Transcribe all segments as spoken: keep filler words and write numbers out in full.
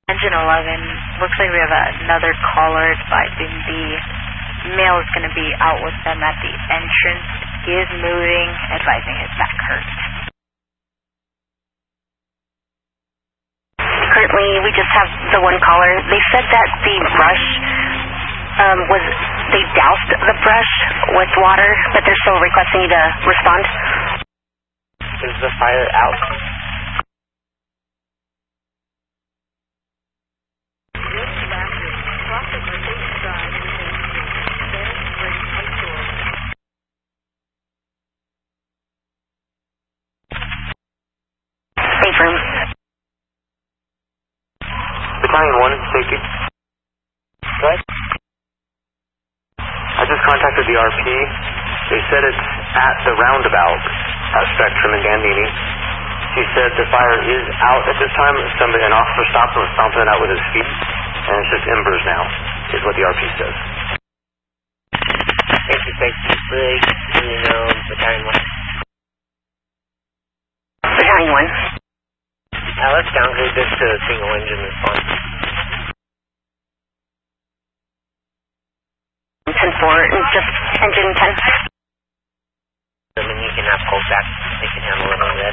Engine eleven, looks like we have another caller advising the male is going to be out with them at the entrance. He is moving, advising his back hurts. Currently, we just have the one caller. They said that the brush um, was, they doused the brush with water, but they're still requesting you to respond. Is the fire out? Safe room. Battalion one, safety. What? I just contacted the R P. They said it's at the roundabout at Spectrum in Gandini. She said the fire is out at this time. Somebody, an officer stopped and was stomping it out with his feet, and it's just embers now, is what the R P says. Safety, safety, brig, you know, Battalion one. Battalion one. Uh, let's downgrade this to a single engine response. ten four, just engine ten. And then you can have cold back. They can handle it on red.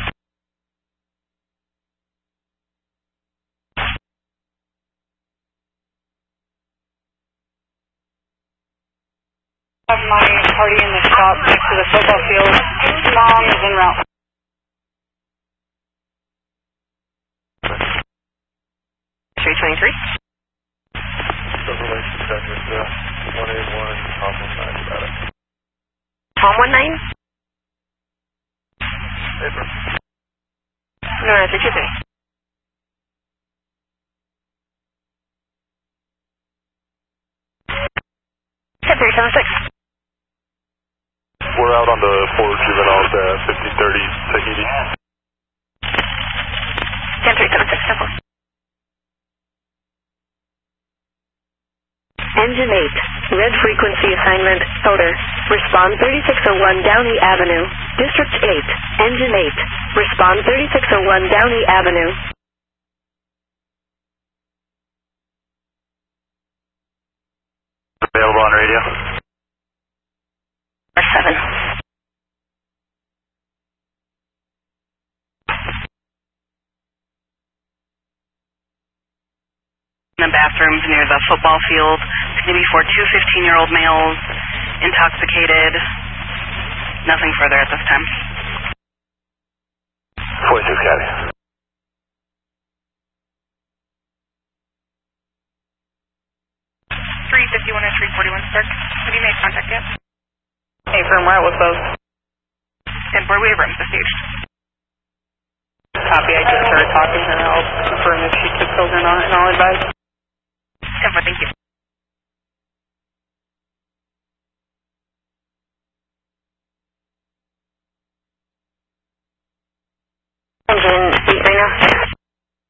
I have my party in the shop next to the football field. Mom is en route. three twenty-three. one eighty-one, Tom one nine, got it. Tom one nine? Paper. No, no, three two three. ten three seven six. We're out on the Ford Juveniles at fifty thirty Tahiti. ten three seven six, ten four. Engine eight, red frequency assignment, odor. Respond thirty-six oh one Downey Avenue. District eight, Engine eight. Respond thirty-six oh one Downey Avenue. Available on radio. seven. In the bathrooms near the football field. It's going to be for two fifteen-year-old males, intoxicated. Nothing further at this time. forty-six Caddy. three fifty-one or three forty-one, Stark. Have you made contact yet? Hey, firm, we're out with both. ten four, we have rooms besieged. Copy, I just started talking to her. I'll confirm if she took pills or not, and I'll advise. ten four, thank you.